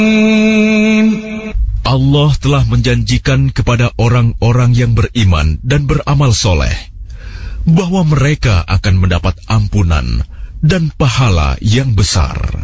Allah telah menjanjikan kepada orang-orang yang beriman dan beramal soleh bahwa mereka akan mendapat ampunan dan pahala yang besar.